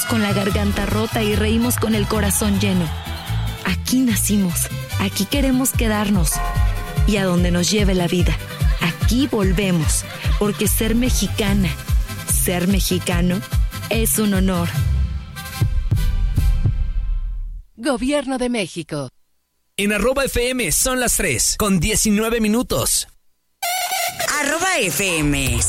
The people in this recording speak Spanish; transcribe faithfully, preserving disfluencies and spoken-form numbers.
con la garganta rota y reímos con el corazón lleno. Aquí nacimos, aquí queremos quedarnos. Y a donde nos lleve la vida, aquí volvemos, porque ser mexicana, ser mexicano, es un honor. Gobierno de México. En arroba F M son las tres, con diecinueve minutos. Arroba F M.